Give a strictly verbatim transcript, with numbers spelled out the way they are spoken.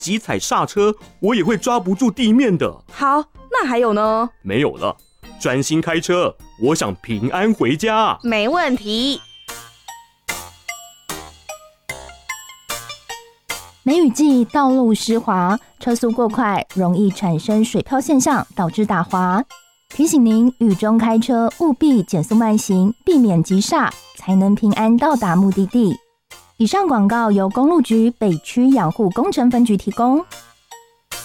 急踩刹车，我也会抓不住地面的。 好，那还有呢？ 没有了，专心开车，我想平安回家。 没问题。 梅雨季道路湿滑，车速过快容易产生水漂现象，导致打滑。提醒您雨中开车务必减速慢行，避免急刹，才能平安到达目的地。以上广告由公路局北区养护工程分局提供。